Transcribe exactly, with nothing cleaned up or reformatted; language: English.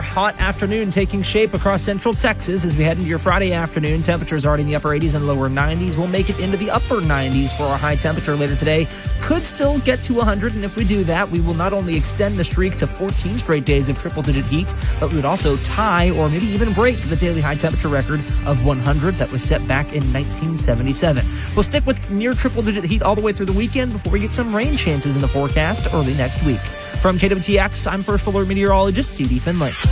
hot afternoon taking shape across central Texas as we head into your Friday afternoon. Temperatures already in the upper eighties and lower nineties. We'll make it into the upper nineties for our high temperature later today. Could still get to one hundred, and if we do that, we will not only extend the streak to fourteen straight days of triple-digit heat, but we would also tie or maybe even break the daily high temperature record of one hundred that was set back in nineteen seventy-seven. We'll stick with near triple-digit heat all the way through the weekend before we get some rain chances in the forecast early next week. From K W T X, I'm First Alert Meteorologist C D Finley.